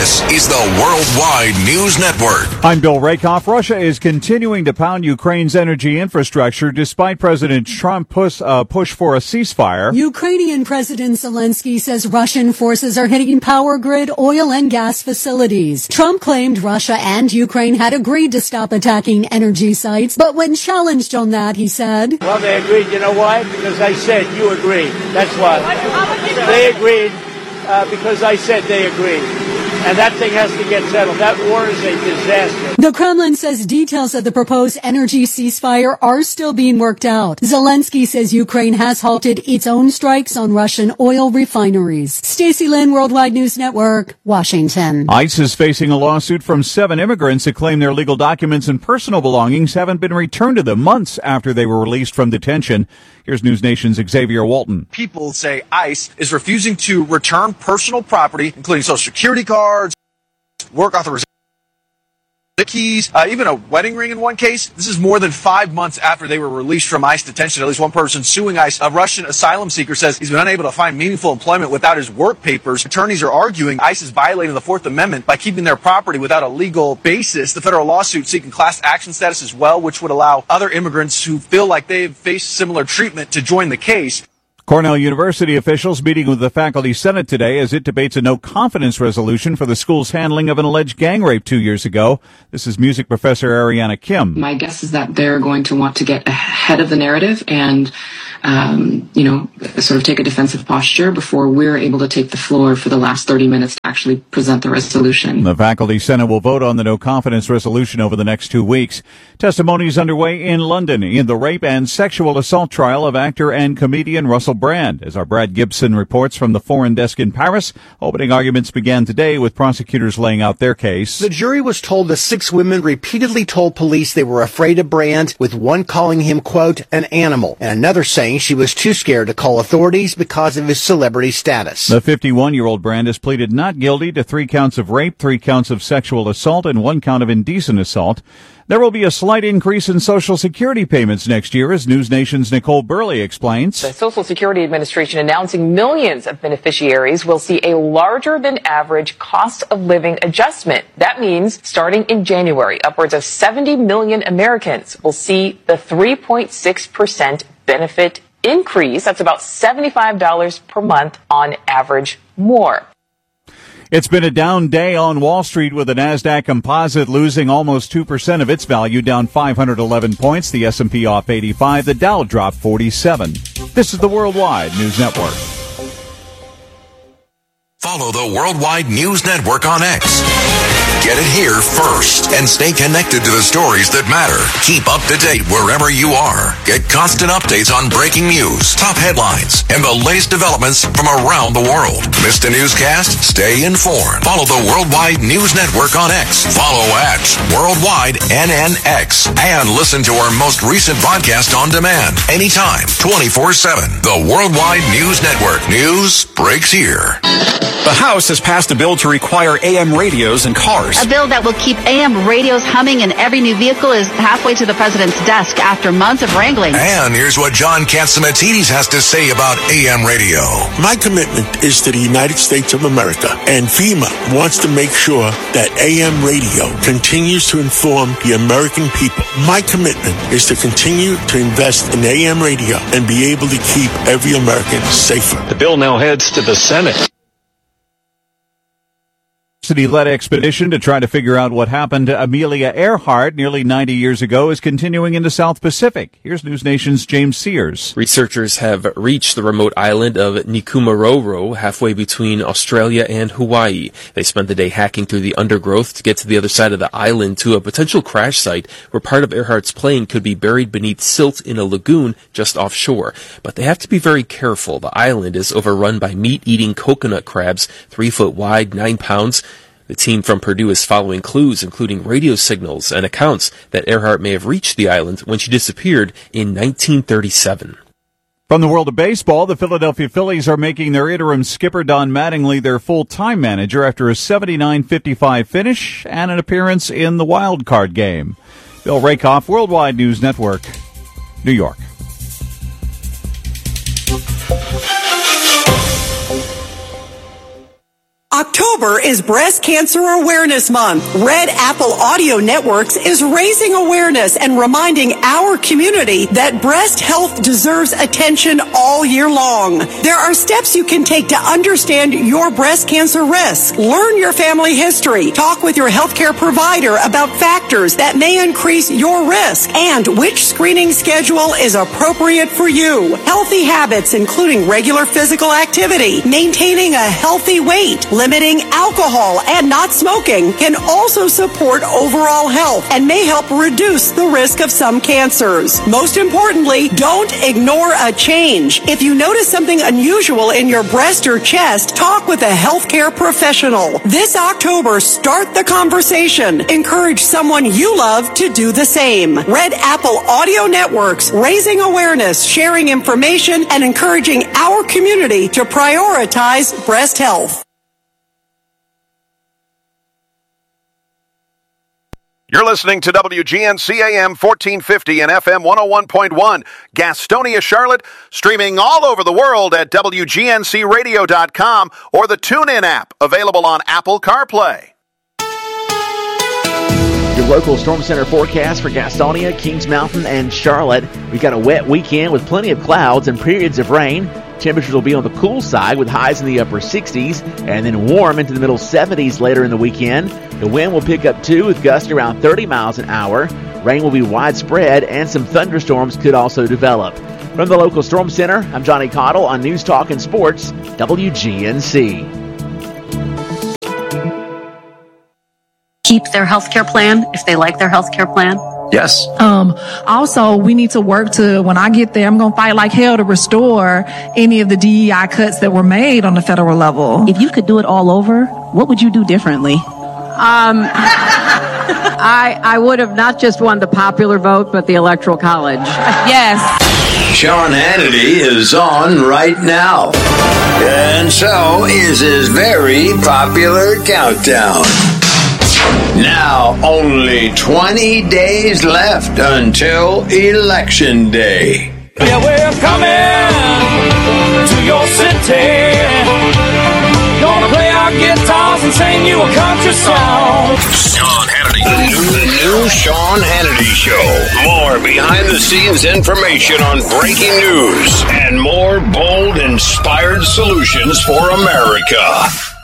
This is the Worldwide News Network. I'm Bill Rakoff. Russia is continuing to pound Ukraine's energy infrastructure despite President Trump's push for a ceasefire. Ukrainian President Zelensky says Russian forces are hitting power grid, oil, and gas facilities. Trump claimed Russia and Ukraine had agreed to stop attacking energy sites, but when challenged on that, he said, well, they agreed. You know why? Because I said you agreed. That's why. They agreed because I said they agreed. And that thing has to get settled. That war is a disaster. The Kremlin says details of the proposed energy ceasefire are still being worked out. Zelensky says Ukraine has halted its own strikes on Russian oil refineries. Stacey Lynn, Worldwide News Network, Washington. ICE is facing a lawsuit from 7 immigrants that claim their legal documents and personal belongings haven't been returned to them months after they were released from detention. Here's News Nation's Xavier Walton. People say ICE is refusing to return personal property, including Social Security cards, work authorization, keys, even a wedding ring in one case. This is more than 5 months after they were released from ICE detention. At least one person suing ICE, a Russian asylum seeker, says he's been unable to find meaningful employment without his work papers. Attorneys are arguing ICE is violating the Fourth Amendment by keeping their property without a legal basis. The federal lawsuit seeking class action status as well, which would allow other immigrants who feel like they've faced similar treatment to join the case. Cornell University officials meeting with the faculty senate today as it debates a no-confidence resolution for the school's handling of an alleged gang rape 2 years ago. This is music professor Ariana Kim. My guess is that they're going to want to get ahead of the narrative and, sort of take a defensive posture before we're able to take the floor for the last 30 minutes to actually present the resolution. The faculty senate will vote on the no-confidence resolution over the next 2 weeks. Testimony is underway in London in the rape and sexual assault trial of actor and comedian Russell Brand. As our Brad Gibson reports from the Foreign Desk in Paris, opening arguments began today with prosecutors laying out their case. The jury was told the 6 women repeatedly told police they were afraid of Brand, with one calling him, quote, an animal, and another saying she was too scared to call authorities because of his celebrity status. The 51-year-old Brand has pleaded not guilty to 3 counts of rape, 3 counts of sexual assault, and 1 count of indecent assault. There will be a slight increase in Social Security payments next year, as News Nation's Nicole Burley explains. The Social Security Administration announcing millions of beneficiaries will see a larger than average cost of living adjustment. That means starting in January, upwards of 70 million Americans will see the 3.6% benefit increase. That's about $75 per month on average more. It's been a down day on Wall Street with the Nasdaq Composite losing almost 2% of its value, down 511 points. The S&P off 85. The Dow dropped 47. This is the Worldwide News Network. Follow the Worldwide News Network on X. Get it here first and stay connected to the stories that matter. Keep up to date wherever you are. Get constant updates on breaking news, top headlines, and the latest developments from around the world. Missed a newscast? Stay informed. Follow the Worldwide News Network on X. Follow at Worldwide NNX. And listen to our most recent podcast on demand. Anytime, 24/7. The Worldwide News Network. News breaks here. The House has passed a bill to require AM radios in cars. A bill that will keep AM radios humming in every new vehicle is halfway to the president's desk after months of wrangling. And here's what John Catsimatidis has to say about AM radio. My commitment is to the United States of America, and FEMA wants to make sure that AM radio continues to inform the American people. My commitment is to continue to invest in AM radio and be able to keep every American safer. The bill now heads to the Senate. City-led expedition to try to figure out what happened to Amelia Earhart nearly 90 years ago is continuing in the South Pacific. Here's News Nation's James Sears. Researchers have reached the remote island of Nikumaroro, halfway between Australia and Hawaii. They spent the day hacking through the undergrowth to get to the other side of the island to a potential crash site where part of Earhart's plane could be buried beneath silt in a lagoon just offshore. But they have to be very careful. The island is overrun by meat-eating coconut crabs, 3 foot wide, 9 pounds. The team from Purdue is following clues, including radio signals and accounts that Earhart may have reached the island when she disappeared in 1937. From the world of baseball, the Philadelphia Phillies are making their interim skipper Don Mattingly their full-time manager after a 79-55 finish and an appearance in the wild card game. Bill Rakoff, Worldwide News Network, New York. October is Breast Cancer Awareness Month. Red Apple Audio Networks is raising awareness and reminding our community that breast health deserves attention all year long. There are steps you can take to understand your breast cancer risk. Learn your family history. Talk with your healthcare provider about factors that may increase your risk and which screening schedule is appropriate for you. Healthy habits, including regular physical activity, maintaining a healthy weight, limiting alcohol, and not smoking can also support overall health and may help reduce the risk of some cancers. Most importantly, don't ignore a change. If you notice something unusual in your breast or chest, talk with a healthcare professional. This October, start the conversation. Encourage someone you love to do the same. Red Apple Audio Networks, raising awareness, sharing information, and encouraging our community to prioritize breast health. You're listening to WGNC AM 1450 and FM 101.1, Gastonia, Charlotte, streaming all over the world at WGNCradio.com or the TuneIn app, available on Apple CarPlay. Your local Storm Center forecast for Gastonia, Kings Mountain, and Charlotte. We've got a wet weekend with plenty of clouds and periods of rain. Temperatures will be on the cool side with highs in the upper 60s and then warm into the middle 70s later in the weekend. The wind will pick up too with gusts around 30 miles an hour. Rain will be widespread and some thunderstorms could also develop. From the local Storm Center, I'm Johnny Cottle on News Talk and Sports, WGNC. Keep their health care plan if they like their health care plan. Yes. Also, we need to work to, when I get there, I'm going to fight like hell to restore any of the DEI cuts that were made on the federal level. If you could do it all over, what would you do differently? I would have not just won the popular vote, but the Electoral College. Yes. Sean Hannity is on right now. And so is his very popular countdown. Now, only 20 days left until Election Day. Yeah, we're coming to your city. Gonna play our guitars and sing you a country song. Sean Hannity. The new Sean Hannity Show. More behind-the-scenes information on breaking news and more bold, inspired solutions for America.